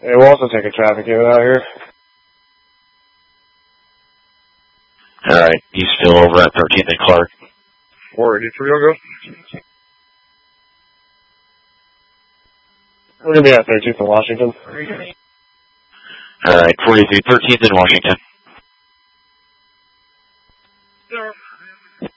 Hey, we'll also take a traffic unit out here. Alright, he's still over at 13th and Clark. 483, I'll go. We're going to be at 13th and Washington. Alright, 43, 13th and Washington.